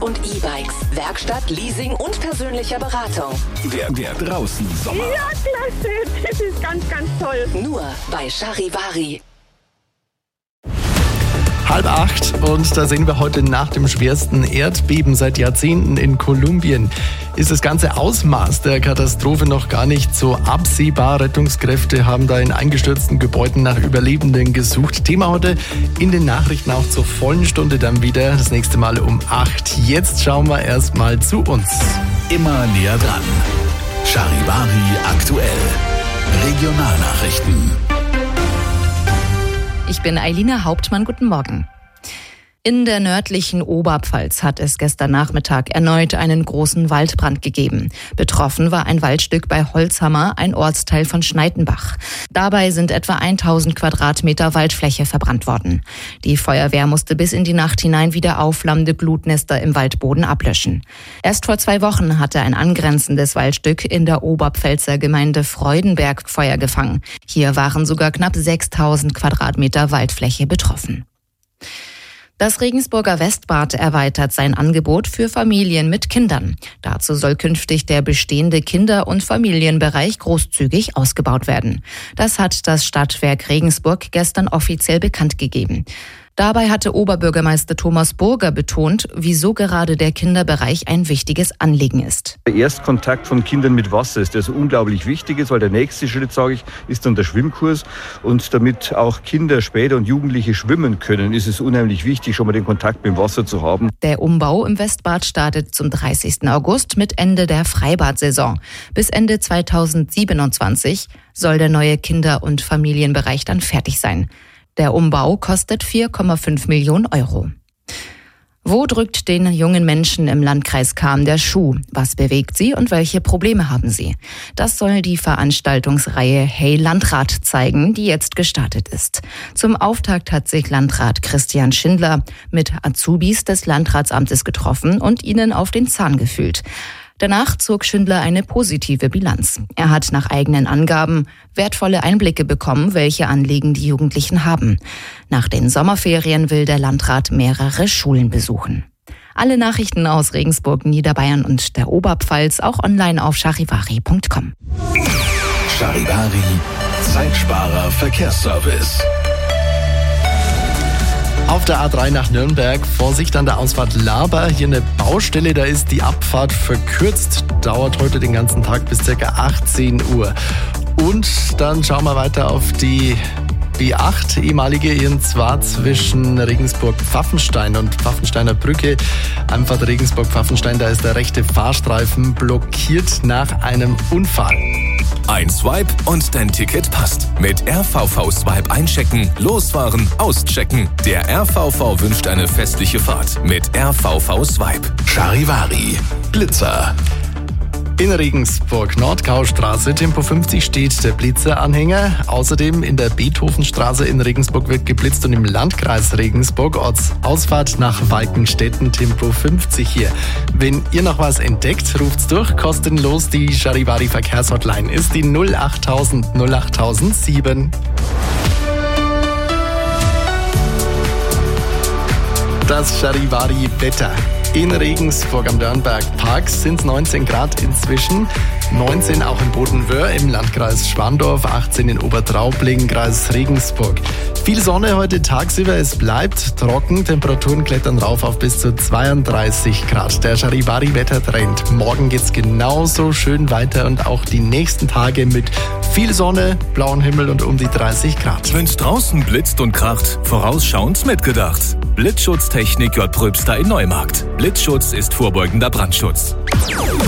und E-Bikes, Werkstatt, Leasing und persönlicher Beratung. Der draußen Sommer. Ja, klasse. Das ist ganz, ganz toll. Nur bei Charivari. 7:30 und da sehen wir heute nach dem schwersten Erdbeben seit Jahrzehnten in Kolumbien. Ist das ganze Ausmaß der Katastrophe noch gar nicht so absehbar. Rettungskräfte haben da in eingestürzten Gebäuden nach Überlebenden gesucht. Thema heute in den Nachrichten auch zur vollen Stunde dann wieder. Das nächste Mal um 8. Jetzt schauen wir erstmal zu uns. Immer näher dran. Charivari aktuell. Regionalnachrichten. Ich bin Eilina Hauptmann, guten Morgen. In der nördlichen Oberpfalz hat es gestern Nachmittag erneut einen großen Waldbrand gegeben. Betroffen war ein Waldstück bei Holzhammer, ein Ortsteil von Schneidenbach. Dabei sind etwa 1000 Quadratmeter Waldfläche verbrannt worden. Die Feuerwehr musste bis in die Nacht hinein wieder aufflammende Glutnester im Waldboden ablöschen. Erst vor 2 Wochen hatte ein angrenzendes Waldstück in der Oberpfälzer Gemeinde Freudenberg Feuer gefangen. Hier waren sogar knapp 6000 Quadratmeter Waldfläche betroffen. Das Regensburger Westbad erweitert sein Angebot für Familien mit Kindern. Dazu soll künftig der bestehende Kinder- und Familienbereich großzügig ausgebaut werden. Das hat das Stadtwerk Regensburg gestern offiziell bekannt gegeben. Dabei hatte Oberbürgermeister Thomas Burger betont, wieso gerade der Kinderbereich ein wichtiges Anliegen ist. Der Erstkontakt von Kindern mit Wasser ist also unglaublich wichtig, weil der nächste Schritt, sage ich, ist dann der Schwimmkurs. Und damit auch Kinder später und Jugendliche schwimmen können, ist es unheimlich wichtig, schon mal den Kontakt mit dem Wasser zu haben. Der Umbau im Westbad startet zum 30. August mit Ende der Freibad-Saison. Bis Ende 2027 soll der neue Kinder- und Familienbereich dann fertig sein. Der Umbau kostet 4,5 Millionen Euro. Wo drückt den jungen Menschen im Landkreis Cham der Schuh? Was bewegt sie und welche Probleme haben sie? Das soll die Veranstaltungsreihe Hey Landrat zeigen, die jetzt gestartet ist. Zum Auftakt hat sich Landrat Christian Schindler mit Azubis des Landratsamtes getroffen und ihnen auf den Zahn gefühlt. Danach zog Schindler eine positive Bilanz. Er hat nach eigenen Angaben wertvolle Einblicke bekommen, welche Anliegen die Jugendlichen haben. Nach den Sommerferien will der Landrat mehrere Schulen besuchen. Alle Nachrichten aus Regensburg, Niederbayern und der Oberpfalz auch online auf charivari.com. Charivari, Zeitsparer Verkehrsservice. Auf der A3 nach Nürnberg, Vorsicht an der Ausfahrt Laber, hier eine Baustelle, da ist die Abfahrt verkürzt, dauert heute den ganzen Tag bis ca. 18 Uhr. Und dann schauen wir weiter auf die B8, ehemalige, und zwar zwischen Regensburg-Pfaffenstein und Pfaffensteiner Brücke. Einfach Regensburg-Pfaffenstein, da ist der rechte Fahrstreifen blockiert nach einem Unfall. Ein Swipe und dein Ticket passt. Mit RVV Swipe einchecken, losfahren, auschecken. Der RVV wünscht eine festliche Fahrt mit RVV Swipe. Charivari, Blitzer. In Regensburg, Nordkaustraße, Tempo 50 steht der Blitzeranhänger. Außerdem in der Beethovenstraße in Regensburg wird geblitzt und im Landkreis Regensburg Ortsausfahrt nach Walkenstetten, Tempo 50 hier. Wenn ihr noch was entdeckt, ruft's durch, kostenlos. Die Charivari Verkehrshotline ist die 08000 08007. Das Charivari Wetter. In Regensburg am Dörnberg-Park sind es 19 Grad inzwischen, 19 auch in Bodenwöhr im Landkreis Schwandorf, 18 in Obertraubling, Kreis Regensburg. Viel Sonne heute tagsüber, es bleibt trocken, Temperaturen klettern rauf auf bis zu 32 Grad. Der Charivari-Wettertrend. Morgen geht's genauso schön weiter und auch die nächsten Tage mit viel Sonne, blauem Himmel und um die 30 Grad. Wenn's draußen blitzt und kracht, vorausschauend mitgedacht. Blitzschutztechnik J. Pröbster in Neumarkt. Blitzschutz ist vorbeugender Brandschutz.